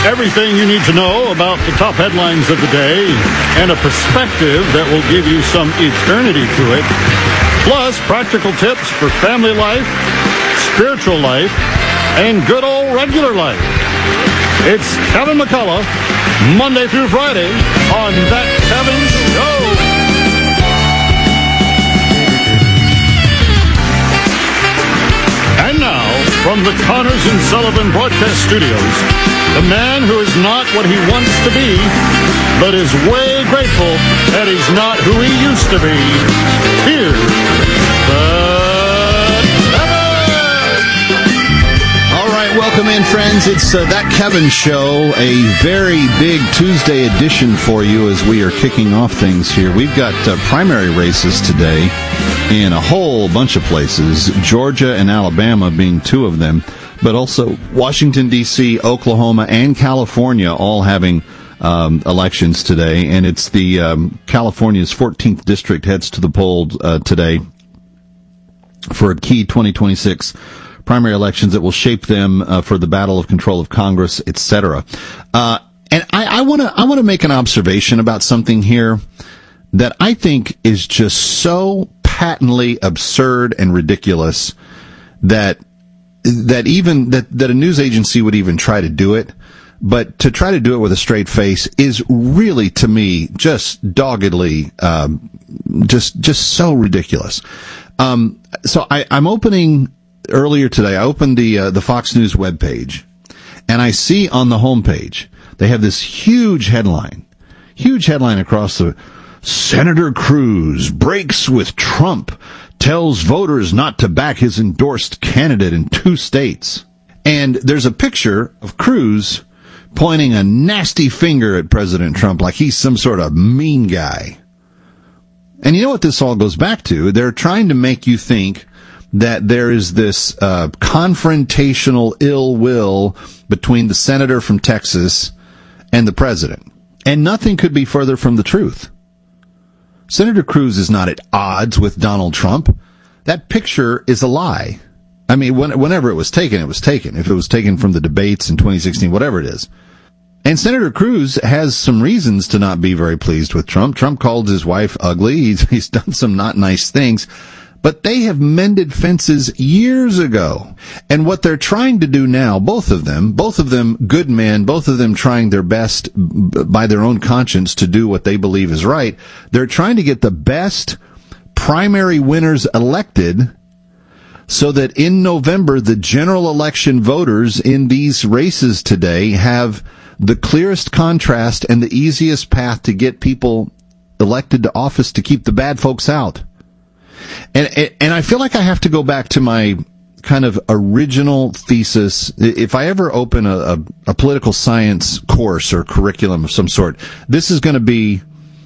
Everything you need to know about the top headlines of the day and a perspective that will give you some eternity to it. Plus, practical tips for family life, spiritual life, and good old regular life. It's Kevin McCullough, Monday through Friday on That Kevin Show. And now, from the Connors and Sullivan Broadcast Studios, the man who is not what he wants to be, but is way grateful that he's not who he used to be. Here's Kevin! All right, welcome in, friends. It's That Kevin Show, a very big Tuesday edition for you as we are kicking off things here. We've got primary races today in a whole bunch of places, Georgia and Alabama being two of them, but also Washington, D.C., Oklahoma, and California all having elections today. And it's the California's 14th district heads to the poll today for a key 2026 primary elections that will shape them for the battle of control of Congress, etc. And I want to make an observation about something here that I think is just so patently absurd and ridiculous that a news agency would even try to do it, but to try to do it with a straight face is really, to me, just doggedly, just so ridiculous. So I'm opening earlier today. I opened the Fox News webpage, and I see on the homepage they have this huge headline across the. Senator Cruz breaks with Trump, tells voters not to back his endorsed candidate in 2 states. And there's a picture of Cruz pointing a nasty finger at President Trump like he's some sort of mean guy. And you know what this all goes back to? They're trying to make you think that there is this confrontational ill will between the senator from Texas and the president. And nothing could be further from the truth. Senator Cruz is not at odds with Donald Trump. That picture is a lie. I mean, whenever it was taken, it was taken. If it was taken from the debates in 2016, whatever it is. And Senator Cruz has some reasons to not be very pleased with Trump. Trump called his wife ugly. He's done some not nice things. But they have mended fences years ago. And what they're trying to do now, both of them good men, both of them trying their best by their own conscience to do what they believe is right, they're trying to get the best primary winners elected so that in November, the general election voters in these races today have the clearest contrast and the easiest path to get people elected to office to keep the bad folks out. And I feel like I have to go back to my kind of original thesis. If I ever open a political science course or curriculum of some sort, this is going to be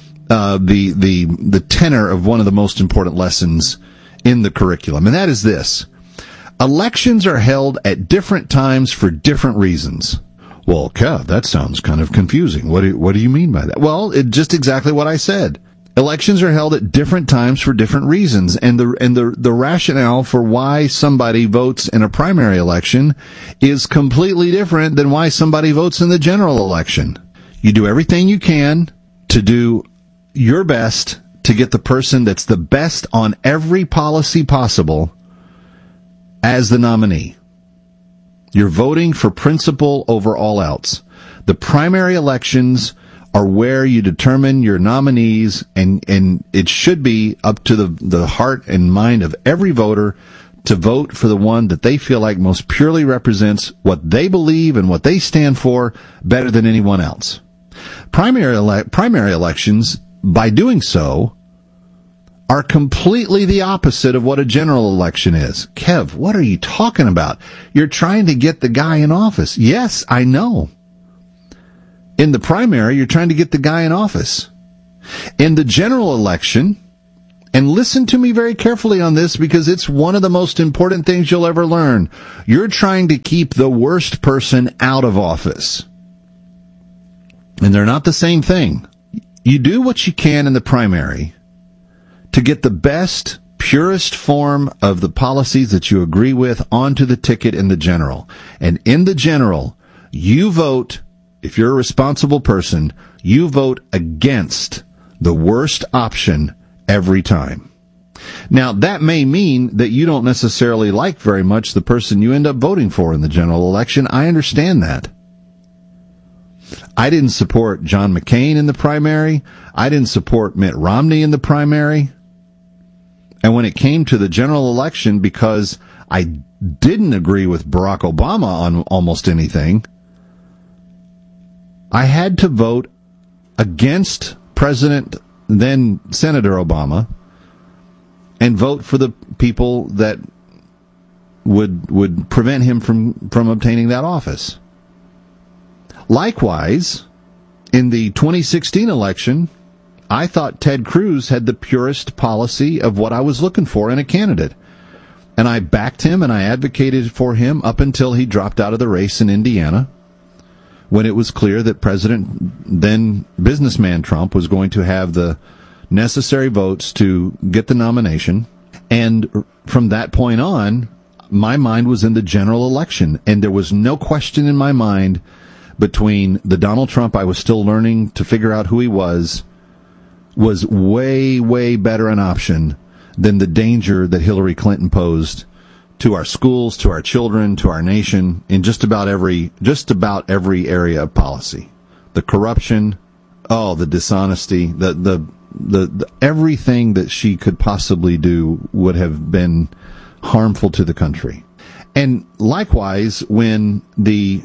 the tenor of one of the most important lessons in the curriculum, and that is this: elections are held at different times for different reasons. Well, Kev, that sounds kind of confusing. What do you mean by that? Well, just exactly what I said. Elections are held at different times for different reasons, and the rationale for why somebody votes in a primary election is completely different than why somebody votes in the general election. You do everything you can to do your best to get the person that's the best on every policy possible as the nominee. You're voting for principle over all else. The primary elections are where you determine your nominees, and it should be up to the heart and mind of every voter to vote for the one that they feel like most purely represents what they believe and what they stand for better than anyone else. Primary elections, by doing so, are completely the opposite of what a general election is. Kev, what are you talking about? You're trying to get the guy in office. Yes, I know. In the primary, you're trying to get the guy in office. In the general election, and listen to me very carefully on this because it's one of the most important things you'll ever learn, you're trying to keep the worst person out of office. And they're not the same thing. You do what you can in the primary to get the best, purest form of the policies that you agree with onto the ticket in the general. And in the general, you vote if you're a responsible person, you vote against the worst option every time. Now, that may mean that you don't necessarily like very much the person you end up voting for in the general election. I understand that. I didn't support John McCain in the primary. I didn't support Mitt Romney in the primary. And when it came to the general election, because I didn't agree with Barack Obama on almost anything, I had to vote against President, then Senator Obama, and vote for the people that would prevent him from obtaining that office. Likewise, in the 2016 election, I thought Ted Cruz had the purest policy of what I was looking for in a candidate. And I backed him and I advocated for him up until he dropped out of the race in Indiana, when it was clear that then businessman Trump was going to have the necessary votes to get the nomination. And from that point on, my mind was in the general election. And there was no question in my mind between the Donald Trump I was still learning to figure out who he was way, way better an option than the danger that Hillary Clinton posed to our schools, to our children, to our nation, in just about every area of policy. The corruption, the dishonesty, the everything that she could possibly do would have been harmful to the country. And likewise, when the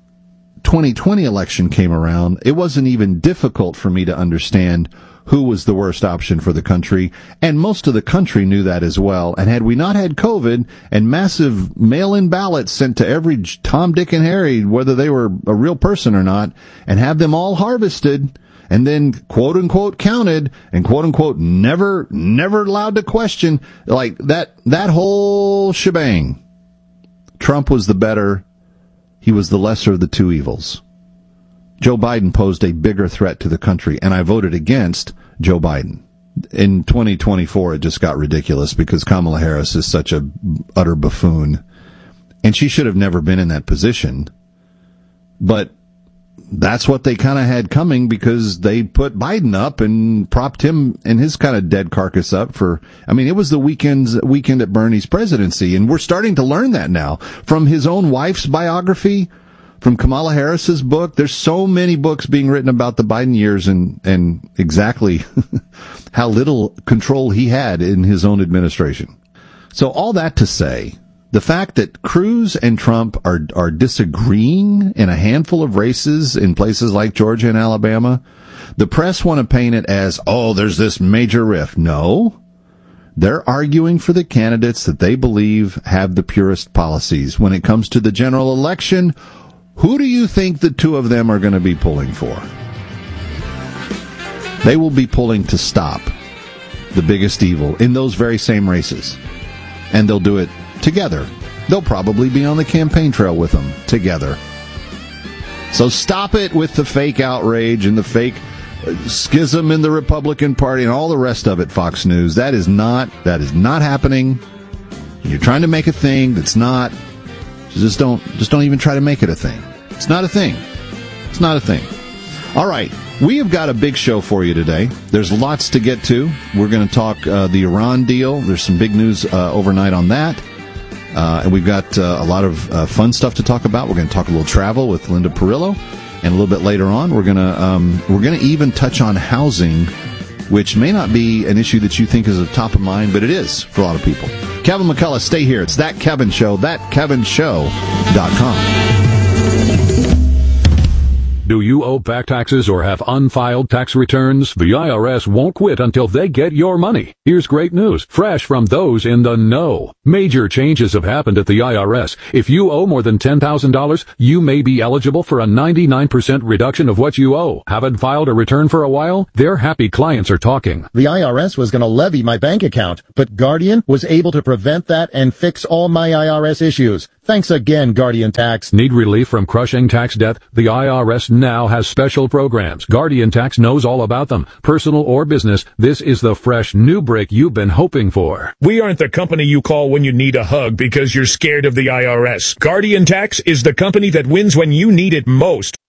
2020 election came around, it wasn't even difficult for me to understand who was the worst option for the country, and most of the country knew that as well. And had we not had COVID and massive mail-in ballots sent to every Tom, Dick, and Harry, whether they were a real person or not, and have them all harvested and then quote-unquote counted and quote-unquote never allowed to question, like that whole shebang, Trump was the better. He was the lesser of the two evils. Joe Biden posed a bigger threat to the country, and I voted against Joe Biden. In 2024, it just got ridiculous because Kamala Harris is such a utter buffoon, and she should have never been in that position. But that's what they kind of had coming, because they put Biden up and propped him and his kind of dead carcass up it was the weekend at Bernie's presidency, and we're starting to learn that now from his own wife's biography, from Kamala Harris's book. There's so many books being written about the Biden years and exactly how little control he had in his own administration. So all that to say, the fact that Cruz and Trump are disagreeing in a handful of races in places like Georgia and Alabama, the press want to paint it as, there's this major rift. No. They're arguing for the candidates that they believe have the purest policies. When it comes to the general election, who do you think the two of them are going to be pulling for? They will be pulling to stop the biggest evil in those very same races. And they'll do it together. They'll probably be on the campaign trail with them together. So stop it with the fake outrage and the fake schism in the Republican Party and all the rest of it, Fox News. That is not happening. You're trying to make a thing that's not. Just don't even try to make it a thing. It's not a thing. It's not a thing. All right. We have got a big show for you today. There's lots to get to. We're going to talk the Iran deal. There's some big news overnight on that. And we've got a lot of fun stuff to talk about. We're going to talk a little travel with Linda Perillo. And a little bit later on, we're going to even touch on housing, which may not be an issue that you think is at top of mind, but it is for a lot of people. Kevin McCullough, stay here. It's That Kevin Show, thatkevinshow.com. Do you owe back taxes or have unfiled tax returns? The IRS won't quit until they get your money. Here's great news, fresh from those in the know. Major changes have happened at the IRS. If you owe more than $10,000, you may be eligible for a 99% reduction of what you owe. Haven't filed a return for a while? Their happy clients are talking. The IRS was going to levy my bank account, but Guardian was able to prevent that and fix all my IRS issues. Thanks again, Guardian Tax. Need relief from crushing tax debt? The IRS now has special programs. Guardian Tax knows all about them. Personal or business, this is the fresh new break you've been hoping for. We aren't the company you call when you need a hug because you're scared of the IRS. Guardian Tax is the company that wins when you need it most.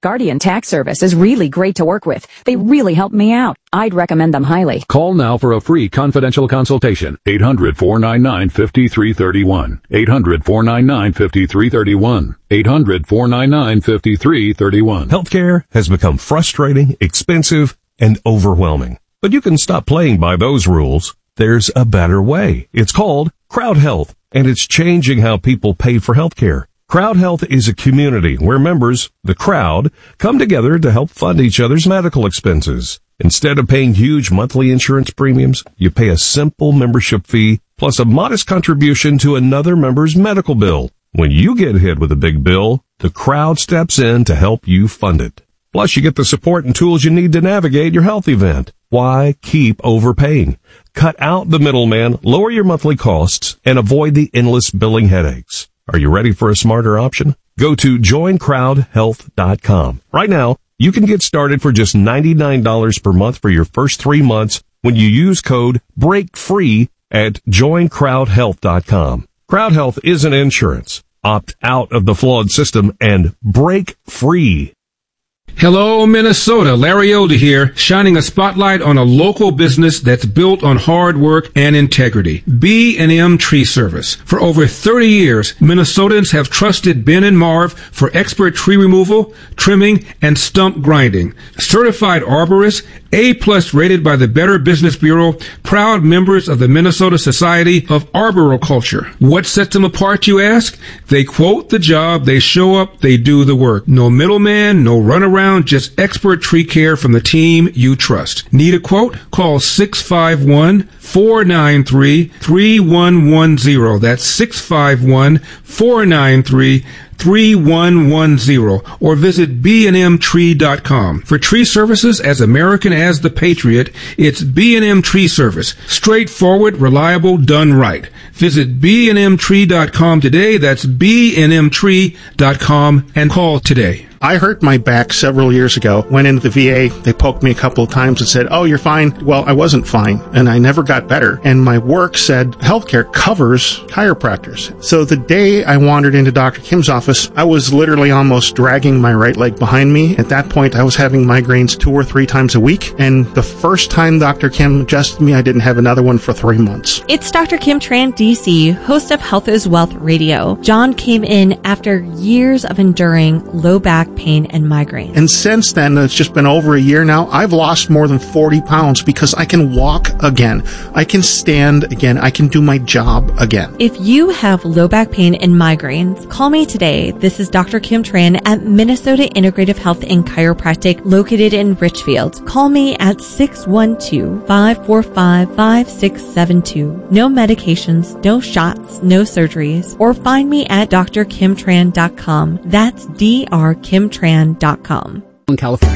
Guardian Tax Service is really great to work with. They really helped me out. I'd recommend them highly. Call now for a free confidential consultation. 800-499-5331. 800-499-5331. 800-499-5331. Healthcare has become frustrating, expensive, and overwhelming. But you can stop playing by those rules. There's a better way. It's called Crowd Health, and it's changing how people pay for healthcare. Crowd Health is a community where members, the crowd, come together to help fund each other's medical expenses. Instead of paying huge monthly insurance premiums, you pay a simple membership fee plus a modest contribution to another member's medical bill. When you get hit with a big bill, the crowd steps in to help you fund it. Plus, you get the support and tools you need to navigate your health event. Why keep overpaying? Cut out the middleman, lower your monthly costs, and avoid the endless billing headaches. Are you ready for a smarter option? Go to joincrowdhealth.com. Right now, you can get started for just $99 per month for your first 3 months when you use code BREAKFREE at joincrowdhealth.com. Crowd Health isn't insurance. Opt out of the flawed system and break free. Hello, Minnesota. Larry Elder here, shining a spotlight on a local business that's built on hard work and integrity. B&M Tree Service. For over 30 years, Minnesotans have trusted Ben and Marv for expert tree removal, trimming, and stump grinding. Certified arborists, A+ rated by the Better Business Bureau, proud members of the Minnesota Society of Arboriculture. What sets them apart, you ask? They quote the job, they show up, they do the work. No middleman, no runaround, just expert tree care from the team you trust. Need a quote? Call 651-493-3110. That's 651-493-3110, or visit bnmtree.com. For tree services as American as the Patriot, it's B&M Tree Service. Straightforward, reliable, done right. Visit bnmtree.com today. That's bnmtree.com, and call today. I hurt my back several years ago, went into the VA, they poked me a couple of times and said, "Oh, you're fine." Well, I wasn't fine, and I never got better. And my work said healthcare covers chiropractors. So the day I wandered into Dr. Kim's office, I was literally almost dragging my right leg behind me. At that point, I was having migraines 2 or 3 times a week, and the first time Dr. Kim adjusted me, I didn't have another one for 3 months. It's Dr. Kim Tran, DC, host of Health is Wealth Radio. John came in after years of enduring low back pain and migraine. And since then, it's just been over a year now, I've lost more than 40 pounds because I can walk again. I can stand again. I can do my job again. If you have low back pain and migraines, call me today. This is Dr. Kim Tran at Minnesota Integrative Health and Chiropractic, located in Richfield. Call me at 612-545-5672. No medications, no shots, no surgeries, or find me at drkimtran.com. That's drkimtran.com. In California.